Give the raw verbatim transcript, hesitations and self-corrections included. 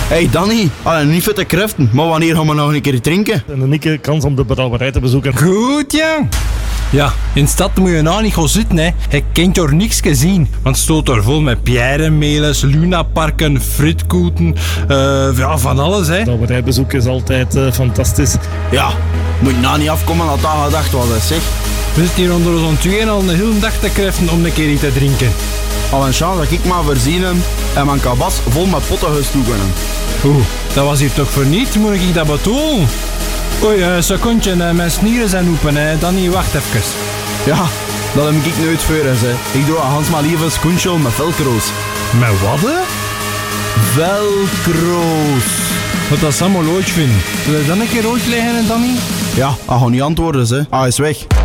Hey Danny, allee, niet voor te kreften, maar wanneer gaan we nog een keer drinken? En een unieke kans om de brouwerij te bezoeken. Goed, ja. Ja, in de stad moet je nou niet gaan zitten, hè. Je kent er niks gezien. Want het stoot er vol met pierenmeles, lunaparken, fritkoeten, uh, ja, van alles, hè. Brouwerijbezoek is altijd uh, fantastisch. Ja, moet je nou niet afkomen dat dat gedacht was, hè, zeg. We zitten hier onder zo'n tweeën al een hele dag te kreften om een keer iets te drinken. Al een chance dat ik maar voorzien heb en mijn kabas vol met potten gestoken. Oeh, dat was hier toch voor niet? Moet ik dat betonen? Oei, een uh, secondje, uh, mijn snieren zijn open, hè. Danny, wacht even. Ja, dat heb ik nooit voor eens, hè. Ik doe aan Hans maar liever een schoentje met velcro's. Met wat, hè? Velcro's. Wat dat allemaal ooit vindt. Wil je dan een keer ooit leggen, Danny? Ja, hij gaat niet antwoorden, hè. Hij is weg.